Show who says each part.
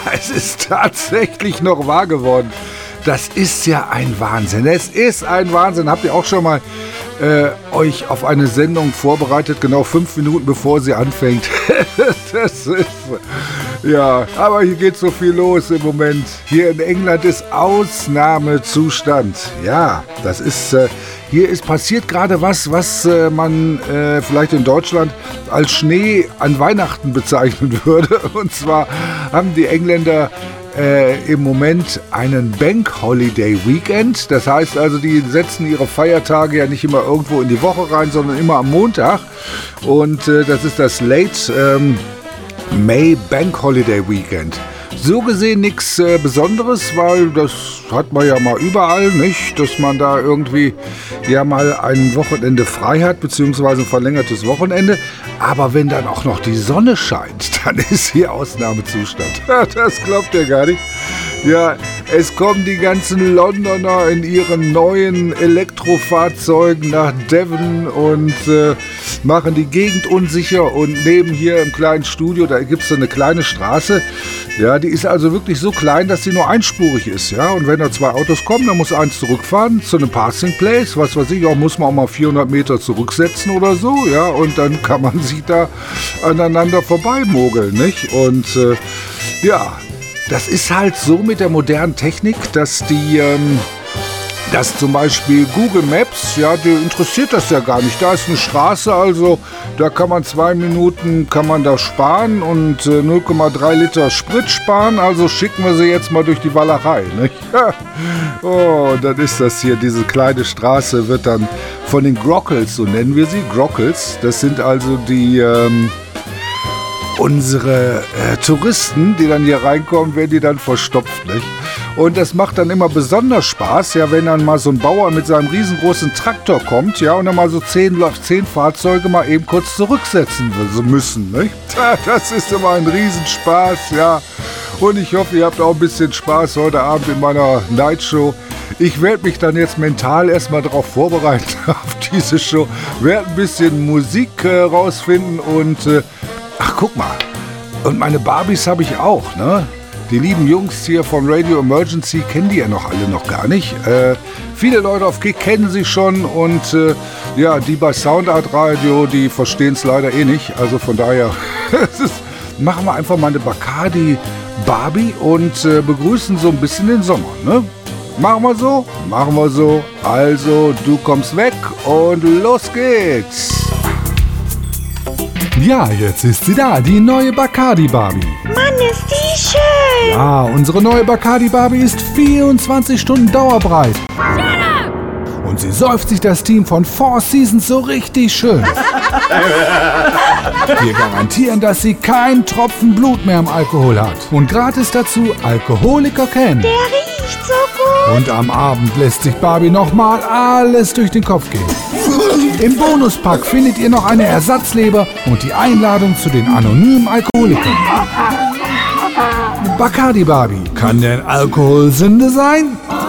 Speaker 1: Es ist tatsächlich noch wahr geworden. Das ist ja ein Wahnsinn. Es ist ein Wahnsinn. Habt ihr auch schon mal euch auf eine Sendung vorbereitet, genau 5 Minuten bevor sie anfängt? Das ist... Ja, aber hier geht so viel los im Moment. Hier in England ist Ausnahmezustand. Ja, das ist... Hier ist passiert gerade was man vielleicht in Deutschland als Schnee an Weihnachten bezeichnen würde. Und zwar haben die Engländer im Moment einen Bank Holiday Weekend. Das heißt also, die setzen ihre Feiertage ja nicht immer irgendwo in die Woche rein, sondern immer am Montag. Und das ist das Late May Bank Holiday Weekend. So gesehen nichts Besonderes, weil das hat man ja mal überall, nicht? Dass man da irgendwie ja mal ein Wochenende frei hat, beziehungsweise ein verlängertes Wochenende. Aber wenn dann auch noch die Sonne scheint, dann ist hier Ausnahmezustand. Das glaubt ihr gar nicht. Ja, es kommen die ganzen Londoner in ihren neuen Elektrofahrzeugen nach Devon und machen die Gegend unsicher. Und neben hier im kleinen Studio, da gibt es so eine kleine Straße. Ja, die ist also wirklich so klein, dass sie nur einspurig ist. Ja, und wenn da 2 Autos kommen, dann muss eins zurückfahren zu einem Passing Place. Was weiß ich, auch muss man auch mal 400 Meter zurücksetzen oder so. Ja, und dann kann man sich da aneinander vorbeimogeln, nicht? Und ja, das ist halt so mit der modernen Technik, dass dass zum Beispiel Google Maps, ja, die interessiert das ja gar nicht. Da ist eine Straße, also da kann man 2 Minuten da sparen und 0,3 Liter Sprit sparen. Also schicken wir sie jetzt mal durch die Walachei, nicht? Oh, dann ist das hier, diese kleine Straße wird dann von den Grockles, so nennen wir sie, Grockles. Das sind also die... unsere Touristen, die dann hier reinkommen, werden die dann verstopft, nicht? Und das macht dann immer besonders Spaß, ja, wenn dann mal so ein Bauer mit seinem riesengroßen Traktor kommt, ja, und dann mal so 10 Fahrzeuge mal eben kurz zurücksetzen müssen, nicht? Das ist immer ein Riesenspaß, ja. Und ich hoffe, ihr habt auch ein bisschen Spaß heute Abend in meiner Nightshow. Ich werde mich dann jetzt mental erstmal darauf vorbereiten, auf diese Show. Werde ein bisschen Musik rausfinden und... Ach, guck mal. Und meine Barbies habe ich auch, ne? Die lieben Jungs hier von Radio Emergency kennen die ja noch alle noch gar nicht. Viele Leute auf Kick kennen sie schon und ja, die bei Soundart Radio, die verstehen es leider eh nicht. Also von daher machen wir einfach mal eine Bacardi Barbie und begrüßen so ein bisschen den Sommer, ne? Machen wir so? Machen wir so. Also, du kommst weg und los geht's.
Speaker 2: Ja, jetzt ist sie da, die neue Bacardi Barbie.
Speaker 3: Mann, ist die schön!
Speaker 2: Ja, unsere neue Bacardi Barbie ist 24 Stunden dauerbreit. Und sie säuft sich das Team von Four Seasons so richtig schön. Wir garantieren, dass sie keinen Tropfen Blut mehr im Alkohol hat. Und gratis dazu Alkoholiker kennen.
Speaker 3: Der riecht so gut!
Speaker 2: Und am Abend lässt sich Barbie nochmal alles durch den Kopf gehen. Im Bonuspack findet ihr noch eine Ersatzleber und die Einladung zu den anonymen Alkoholikern. Bacardi Barbie, kann denn Alkohol Sünde sein?